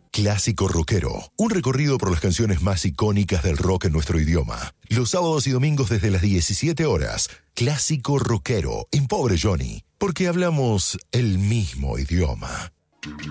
Clásico Rockero, un recorrido por las canciones más icónicas del rock en nuestro idioma. Los sábados y domingos desde las 17 horas. Clásico Rockero en Pobre Johnny, porque hablamos el mismo idioma.